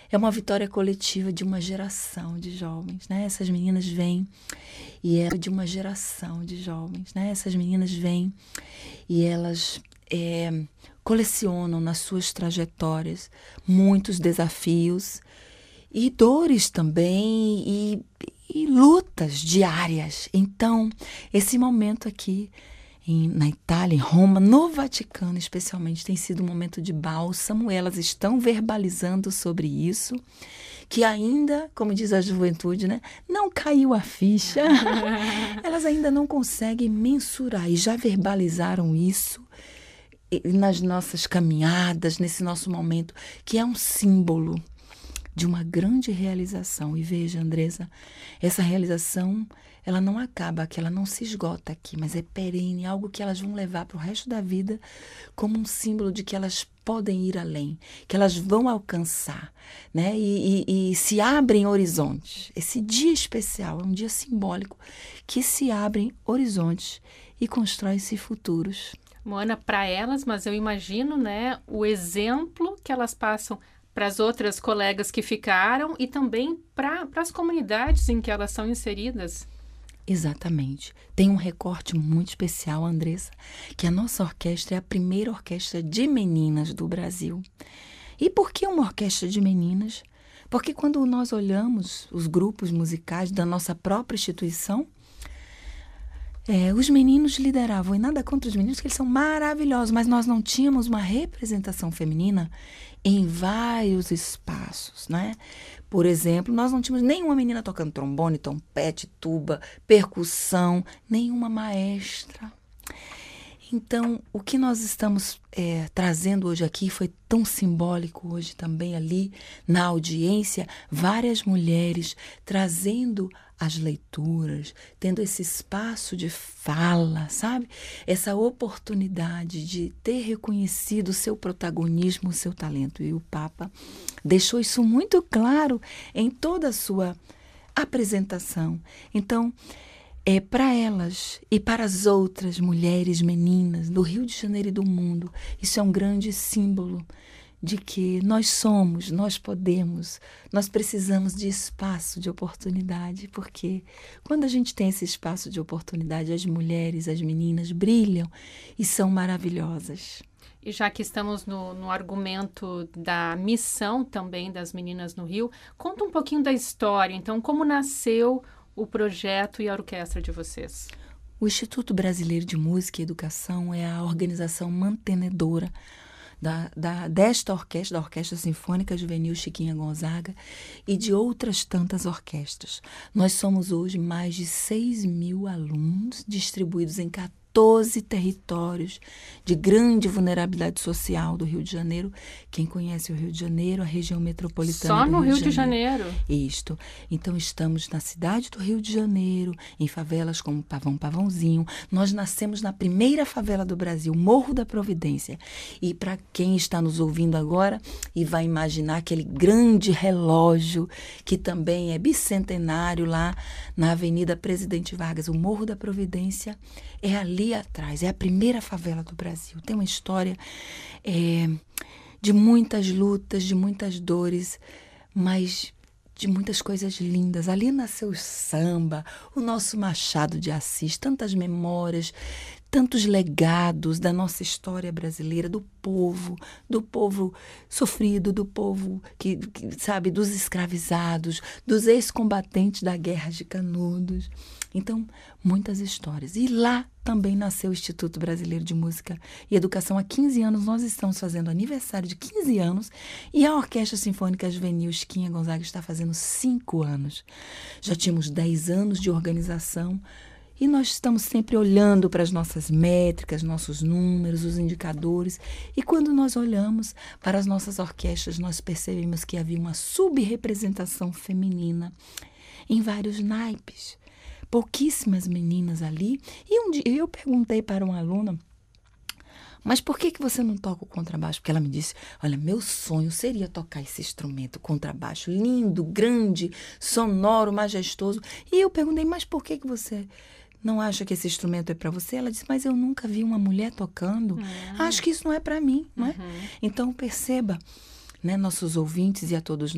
é uma vitória coletiva de uma geração de jovens, né? Essas meninas vêm e é de uma geração de jovens, né? Essas meninas vêm e elas colecionam nas suas trajetórias muitos desafios e dores também e lutas diárias. Então, esse momento aqui na Itália, em Roma, no Vaticano especialmente, tem sido um momento de bálsamo. Elas estão verbalizando sobre isso, que ainda, como diz a juventude, né, não caiu a ficha. Elas ainda não conseguem mensurar e já verbalizaram isso nas nossas caminhadas, nesse nosso momento, que é um símbolo de uma grande realização. E veja, Andressa, essa realização, ela não acaba aqui, ela não se esgota aqui, mas é perene, algo que elas vão levar para o resto da vida como um símbolo de que elas podem ir além, que elas vão alcançar, né? E se abrem horizontes. Esse dia especial é um dia simbólico que se abrem horizontes e constrói-se futuros. Moana, para elas, mas eu imagino, né, o exemplo que elas passam para as outras colegas que ficaram e também para as comunidades em que elas são inseridas. Exatamente. Tem um recorte muito especial, Andressa, que a nossa orquestra é a primeira orquestra de meninas do Brasil. E por que uma orquestra de meninas? Porque quando nós olhamos os grupos musicais da nossa própria instituição, os meninos lideravam, e nada contra os meninos, que eles são maravilhosos, mas nós não tínhamos uma representação feminina em vários espaços, né? Por exemplo, nós não tínhamos nenhuma menina tocando trombone, trompete, tuba, percussão, nenhuma maestra. Então, o que nós estamos trazendo hoje aqui foi tão simbólico hoje também ali na audiência, várias mulheres trazendo as leituras, tendo esse espaço de fala, sabe? Essa oportunidade de ter reconhecido o seu protagonismo, o seu talento. E o Papa deixou isso muito claro em toda a sua apresentação. Então, para elas e para as outras mulheres, meninas do Rio de Janeiro e do mundo, isso é um grande símbolo de que nós somos, nós podemos, nós precisamos de espaço, de oportunidade, porque quando a gente tem esse espaço de oportunidade, as mulheres, as meninas brilham e são maravilhosas. E já que estamos no argumento da missão também das meninas no Rio, conta um pouquinho da história. Então, como nasceu o projeto e a orquestra de vocês? O Instituto Brasileiro de Música e Educação é a organização mantenedora desta orquestra, da Orquestra Sinfônica Juvenil Chiquinha Gonzaga e de outras tantas orquestras. Nós somos hoje mais de 6.000 alunos distribuídos em 14 territórios de grande vulnerabilidade social do Rio de Janeiro. Quem conhece o Rio de Janeiro, a região metropolitana Só do no Rio de Janeiro? Isto. Então, estamos na cidade do Rio de Janeiro, em favelas como Pavãozinho. Nós nascemos na primeira favela do Brasil, Morro da Providência. E para quem está nos ouvindo agora e vai imaginar aquele grande relógio que também é bicentenário lá na Avenida Presidente Vargas, o Morro da Providência é ali atrás, é a primeira favela do Brasil. Tem uma história de muitas lutas, de muitas dores, mas de muitas coisas lindas. Ali nasceu o samba, o nosso Machado de Assis, tantas memórias, tantos legados da nossa história brasileira, do povo sofrido, do povo que sabe, dos escravizados, dos ex-combatentes da Guerra de Canudos. Então, muitas histórias. E lá também nasceu o Instituto Brasileiro de Música e Educação. Há 15 anos nós estamos fazendo aniversário de 15 anos e a Orquestra Sinfônica Juvenil Chiquinha Gonzaga está fazendo 5 anos. Já tínhamos 10 anos de organização e nós estamos sempre olhando para as nossas métricas, nossos números, os indicadores. E quando nós olhamos para as nossas orquestras, nós percebemos que havia uma subrepresentação feminina em vários naipes. Pouquíssimas meninas ali. E um dia eu perguntei para uma aluna, mas por que você não toca o contrabaixo? Porque ela me disse, olha, meu sonho seria tocar esse instrumento, contrabaixo, lindo, grande, sonoro, majestoso. E eu perguntei, mas por que você não acha que esse instrumento é para você? Ela disse, mas eu nunca vi uma mulher tocando. Acho que isso não é para mim, não é? Então, perceba, né, nossos ouvintes e a todos nós,